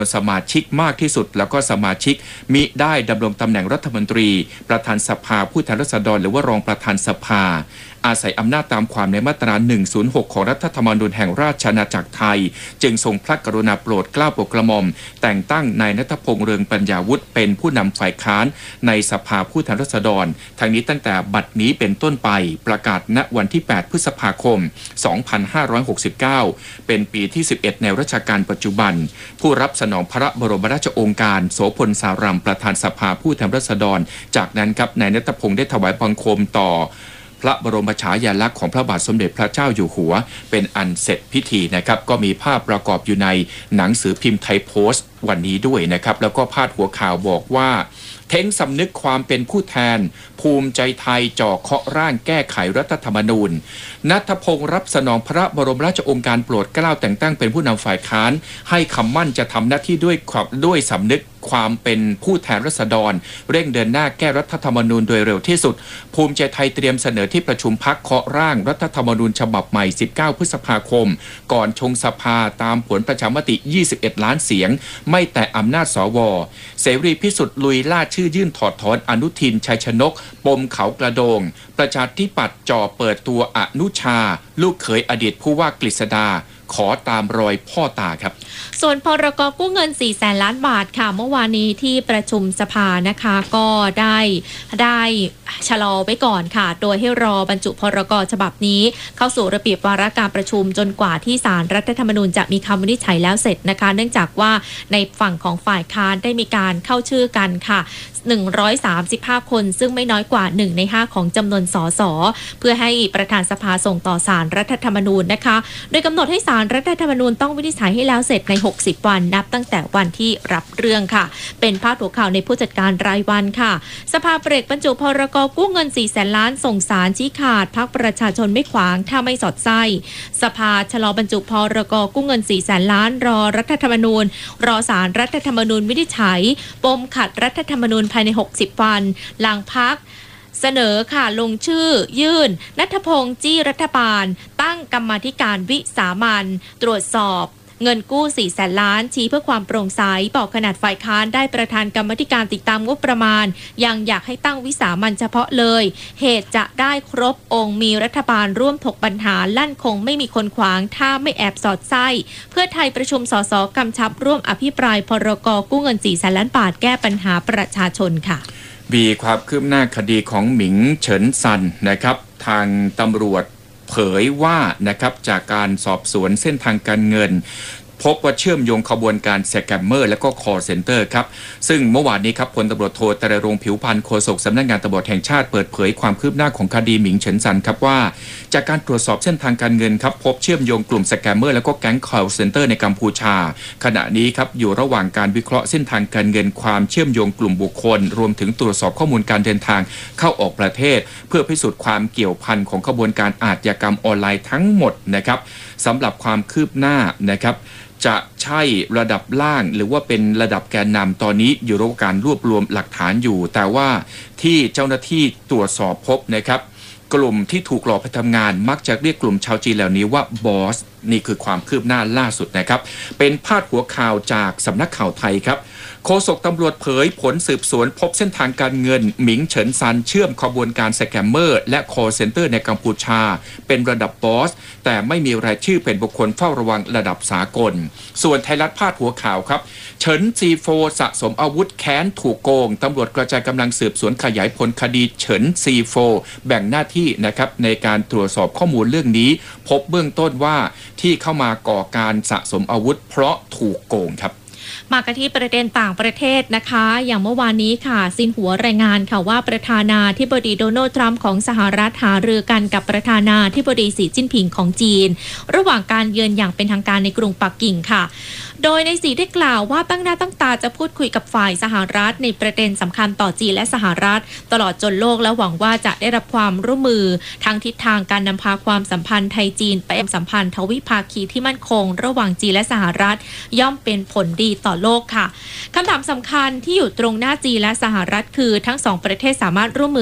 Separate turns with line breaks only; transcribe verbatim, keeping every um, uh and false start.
สมาชิกมากที่สุดแล้วก็สมาชิกมิได้ดำรงตำแหน่งรัฐมนตรีประธานสภาผู้แทนราษฎรหรือว่ารองประธานสภาอาศัยอำนาจตามความในมาตราหนึ่งศูนย์หกของรัฐธรรมนูญแห่งราชอาณาจักรไทยจึงทรงพระกรุณาโปรดเกล้าโปรดกระหม่อมแต่งตั้งนายณัฐพงษ์เรืองปัญญาวุฒิเป็นผู้นำฝ่ายค้านในสภาผู้แทนราษฎรทั้งนี้ตั้งแต่บัดนี้เป็นต้นไปประกาศณวันที่แปดพฤษภาคมสองพันห้าร้อยหกสิบเก้าเป็นปีที่สิบเอ็ดในรัชกาลปัจจุบันผู้รับสนองพระบรมราชโองการโสพลสารัมประธานสภาผู้แทนราษฎรจากนั้นครับนายณัฐพงษ์ได้ถวายบังคมต่อพระบรมฉายาลักษณ์ของพระบาทสมเด็จพระเจ้าอยู่หัวเป็นอันเสร็จพิธีนะครับก็มีภาพประกอบอยู่ในหนังสือพิมพ์ไทยโพสต์วันนี้ด้วยนะครับแล้วก็พาดหัวข่าวบอกว่าเท้งสำนึกความเป็นผู้แทนภูมิใจไทยจ่อเคาะร่างแก้ไขรัฐธรรมนูญณัฐพงษ์รับสนองพระบรมราชโองการโปรดเกล้าแต่งตั้งเป็นผู้นำฝ่ายค้านให้คำมั่นจะทำหน้าที่ด้วยความด้วยสำนึกความเป็นผู้แทนราษฎรเร่งเดินหน้าแก้รัฐธรรมนูญโดยเร็วที่สุดภูมิใจไทยเตรียมเสนอที่ประชุมพรรคเคาะร่างรัฐธรรมนูญฉบับใหม่สิบเก้าพฤษภาคมก่อนชงสภาตามผลประชามติยี่สิบเอ็ดล้านเสียงไม่แต่อำนาจสวเสรีพิสุทธิ์ลุยล่าชื่อยื่นถอดถอนอนุทินชัยชนกปมเขากระโดงประชาธิปัตย์จ่อเปิดตัวอนุชาลูกเขยอดีตผู้ว่ากฤษดาขอตามรอยพ่อตาครับ
ส่วนพรก.กู้เงินสี่แสนล้านบาทค่ะเมื่อวานนี้ที่ประชุมสภานะคะก็ได้ได้ชะลอไว้ก่อนค่ะโดยให้รอบรรจุพรก.ฉบับนี้เข้าสู่ระเบียบวาระการประชุมจนกว่าที่ศาลรัฐธรรมนูญจะมีคำวินิจฉัยแล้วเสร็จนะคะเนื่องจากว่าในฝั่งของฝ่ายค้านได้มีการเข้าชื่อกันค่ะหนึ่งร้อยสามสิบห้าคนซึ่งไม่น้อยกว่าหนึ่งในห้าของจำนวนสสเพื่อให้ประธานสภาส่งต่อศาลรัฐธรรมนูญนะคะโดยกำหนดให้ศาลรัฐธรรมนูญต้องวินิจฉัยให้แล้วเสร็จในหกสิบวันนับตั้งแต่วันที่รับเรื่องค่ะเป็นพาดหัวข่าวในผู้จัดการรายวันค่ะสภาเบรกบรรจุพรก.กู้เงินสี่แสนล้านส่งศาลชี้ขาดพรรคประชาชนไม่ขวางถ้าไม่สอดไส้สภาชะลอบรรจุพรก.กู้เงินสี่แสนล้านรอรัฐธรรมนูญรอศาลรัฐธรรมนูญวินิจฉัยปมขัดรัฐธรรมนูญภายในหกสิบวันหลังพักเสนอค่ะลงชื่อยื่นณัฐพงษ์จี้รัฐบาลตั้งกรรมาธิการวิสามัญตรวจสอบเงินกู้สี่แสนล้านชี้เพื่อความโปร่งใสบอกขนาดฝ่ายค้านได้ประธานกรรมาธิการติดตามงบประมาณยังอยากให้ตั้งวิสามัญเฉพาะเลยเหตุจะได้ครบองค์มีรัฐบาลร่วมถกปัญหาลั่นคงไม่มีคนขวางถ้าไม่แอบสอดไส้เพื่อไทยประชุมสสกำชับร่วมอภิปรายพรก.กู้เงินสี่แสนล้านบาทแก้ปัญหาประชาชนค่ะ
มีความคืบหน้าคดีของหมิงเฉินซันนะครับทางตำรวจเผยว่านะครับจากการสอบสวนเส้นทางการเงินพบว่าเชื่อมโยงขบวนการสแกมเมอร์และก็คอลเซ็นเตอร์ครับซึ่งเมื่อวานนี้ครับพลตำรวจโทตรรงค์ผิวพรรณโฆษกสำนักงานตำรวจแห่งชาติเปิดเผยความคืบหน้าของคดีหมิงเฉินซันครับว่าจากการตรวจสอบเส้นทางการเงินครับพบเชื่อมโยงกลุ่มสแกมเมอร์และก็แก๊งคอลเซ็นเตอร์ในกัมพูชาขณะนี้ครับอยู่ระหว่างการวิเคราะห์เส้นทางการเงินความเชื่อมโยงกลุ่มบุคคลรวมถึงตรวจสอบข้อมูลการเดินทางเข้าออกประเทศเพื่อพิสูจน์ความเกี่ยวพันของขบวนการอาชญากรรมออนไลน์ทั้งหมดนะครับสำหรับความคืบหน้านะครับจะใช่ระดับล่างหรือว่าเป็นระดับแกนนำตอนนี้อยู่ระหว่างการรวบรวมหลักฐานอยู่แต่ว่าที่เจ้าหน้าที่ตรวจสอบพบนะครับกลุ่มที่ถูกหลอกไปทำงานมักจะเรียกกลุ่มชาวจีนเหล่านี้ว่าบอสนี่คือความคืบหน้าล่าสุดนะครับเป็นพาดหัวข่าวจากสำนักข่าวไทยครับโฆษกตำรวจเผยผลสืบสวนพบเส้นทางการเงินหมิงเฉินซันเชื่อมขบวนการสแกมเมอร์และคอลเซ็นเตอร์ในกัมพูชาเป็นระดับบอสแต่ไม่มีรายชื่อเป็นบุคคลเฝ้าระวังระดับสากลส่วนไทยรัฐพาดหัวข่าวครับเฉินซีโฟสะสมอาวุธแค้นถูกโกงตำรวจกระจายกำลังสืบสวนขยายผลคดีเฉินซีโฟแบ่งหน้าที่นะครับในการตรวจสอบข้อมูลเรื่องนี้พบเบื้องต้นว่าที่เข้ามาก่อการสะสมอาวุธเพราะถูกโกงครับ
มากันที่ประเด็นต่างประเทศนะคะอย่างเมื่อวานนี้ค่ะซินหัวรายงานค่ะว่าประธานาธิบดีโดนัลด์ทรัมป์ของสหรัฐหารือกันกับประธานาธิบดีสีจิ้นผิงของจีนระหว่างการเยือนอย่างเป็นทางการในกรุงปักกิ่งค่ะโดยในสีได้กล่าวว่าตั้งหน้าตั้งตาจะพูดคุยกับฝ่ายสหรัฐในประเด็นสำคัญต่อจีนและสหรัฐตลอดจนโลกและหวังว่าจะได้รับความร่วมมือทางทิศทางการนำพาความสัมพันธ์ไทยจีนไปเป็นสัมพันธ์ทวิภาคีที่มั่นคงระหว่างจีนและสหรัฐย่อมเป็นผลดีต่อโลกค่ะคำถามสำคัญที่อยู่ตรงหน้าจีนและสหรัฐคือทั้งสองประเทศสามารถร่วมมือ